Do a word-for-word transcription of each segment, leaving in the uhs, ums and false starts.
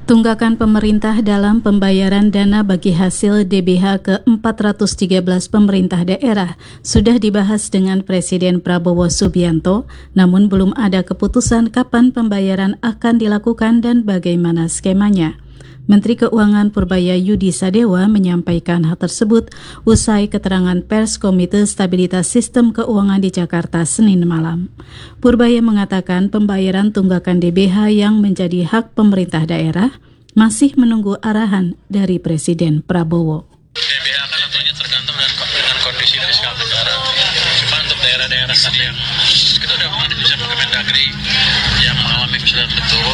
Tunggakan pemerintah dalam pembayaran dana bagi hasil D B H ke empat ratus tiga belas pemerintah daerah sudah dibahas dengan Presiden Prabowo Subianto, namun belum ada keputusan kapan pembayaran akan dilakukan dan bagaimana skemanya. Menteri Keuangan Purbaya Yudi Sadewa menyampaikan hal tersebut usai keterangan pers Komite Stabilitas Sistem Keuangan di Jakarta Senin malam. Purbaya mengatakan pembayaran tunggakan D B H yang menjadi hak pemerintah daerah masih menunggu arahan dari Presiden Prabowo. D B H kan tentunya tergantung dengan, dengan kondisi fiskal negara. Cuma untuk daerah-daerah tadi yang kita sudah pernah diskusi dengan Kemendagri yang mengalami kesulitan betul,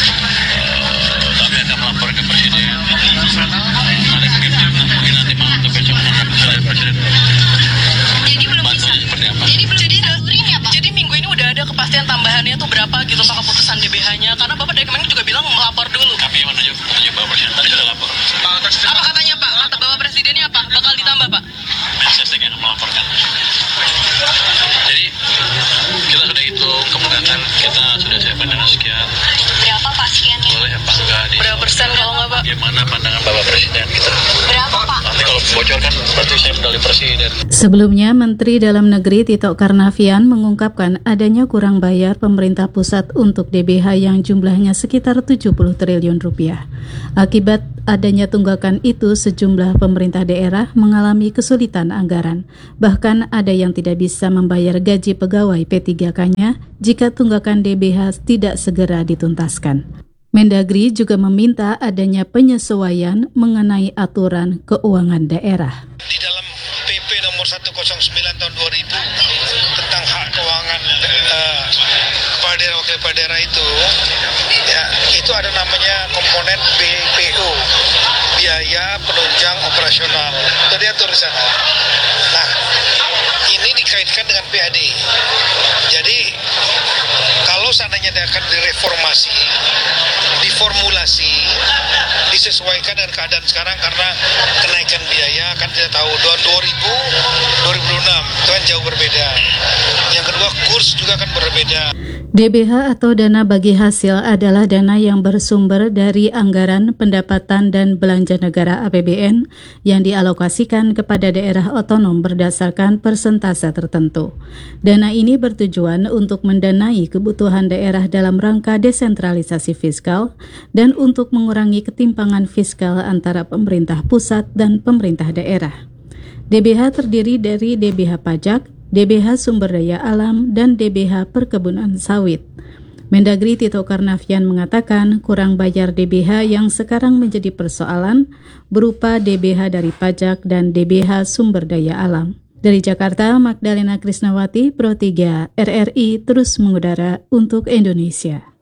uh, kami akan melapor ke Presiden. Ada mungkin, mungkin nanti malam atau besok menghadap dari Presiden. Jadi belum bisa. Seperti apa? Jadi belum jadi ini apa? Jadi minggu ini udah ada kepastian tambahannya tuh berapa gitu Pak keputusan D B H-nya? Karena Bapak dari Kementerian juga bilang melapor dulu. Kami menunjuk petunjuk Bapak Presiden tadi sudah lapor. Apa katanya Pak? Kata Bapak Presidennya apa? Bakal ditambah Pak? Mensesnek yang melaporkan. Jadi kita sudah hitung kemungkinan kita sudah siapkan dana sekian. Berapa Pak sekiannya? Boleh apa enggak? Di Berapa persen kalau nggak Pak? Bagaimana pandangan Bapak Presiden gitu? Berapa Pak? Nanti kalau bocor kan berarti saya medali Presiden. Sebelumnya, Menteri Dalam Negeri Tito Karnavian mengungkapkan adanya kurang bayar pemerintah pusat untuk D B H yang jumlahnya sekitar tujuh puluh triliun rupiah. Akibat adanya tunggakan itu, sejumlah pemerintah daerah mengalami kesulitan anggaran. Bahkan ada yang tidak bisa membayar gaji pegawai P tiga K-nya jika tunggakan D B H tidak segera dituntaskan. Mendagri juga meminta adanya penyesuaian mengenai aturan keuangan daerah. Di dalam P P nomor seratus sembilan tahun dua ribu tentang hak keuangan uh, kepala daerah wakil kepala daerah itu, ya, itu ada namanya komponen B P O, biaya penunjang operasional. Itu diatur di sana. Nah, ini dikaitkan dengan P A D. Jadi kalau seandainya dia akan direformasi, diformulasi, disesuaikan dengan keadaan sekarang karena kenaikan biaya kan tidak tahu dua ribu dua ribu enam itu kan jauh berbeda. Yang kedua kurs juga kan berbeda. D B H atau dana bagi hasil adalah dana yang bersumber dari anggaran pendapatan dan belanja negara A P B N yang dialokasikan kepada daerah otonom berdasarkan persentase tertentu. Dana ini bertujuan untuk mendanai kebutuhan daerah dalam rangka desentralisasi fiskal dan untuk mengurangi ketimpangan fiskal antara pemerintah pusat dan pemerintah daerah. D B H terdiri dari D B H pajak, D B H sumber daya alam, dan D B H perkebunan sawit. Mendagri Tito Karnavian mengatakan kurang bayar D B H yang sekarang menjadi persoalan berupa D B H dari pajak dan D B H sumber daya alam. Dari Jakarta, Magdalena Krisnawati, Pro tiga R R I terus mengudara untuk Indonesia.